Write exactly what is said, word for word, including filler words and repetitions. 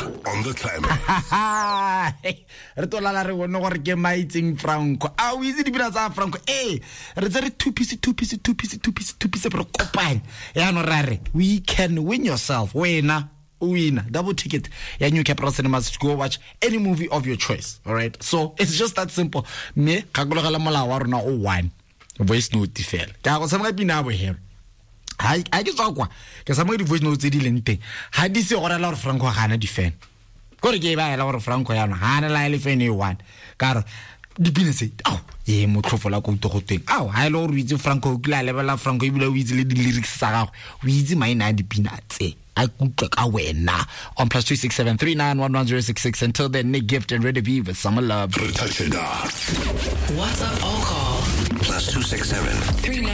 on the Climax. Re tola la re wona gore ke maitseng Franco. Ah, o itse dipina tsa Franco. Eh, re tsere two piece two piece two piece two piece two piece pro kopane. Ya no rare. We can win yourself. Wena win double ticket. Ya New Capital Cinemas to go watch any movie of your choice. All right. So it's just that simple. Me ka go la mola wa rona o one. Voice note fela. Ka go tsama pina bo here. I I ke tswa kwa ke sa mo di voice notes di leng teng ha di se gore la gore Franco ga na di fan gore ke ba ya la gore Franco ya no ha na la ile fan e one ka re di pina se au ye motlhofo la go to go teng au ha ile gore o itse Franco o kila lebela Franco e bile o itse le di lyrics tsa gago o itse maina di pina tse a kutla ka wena on plus two six seven three nine one one zero six six. Until then, Nick Gift and Ready Be with Summer Love. Touch it up. WhatsApp or call Plus two six seven three nine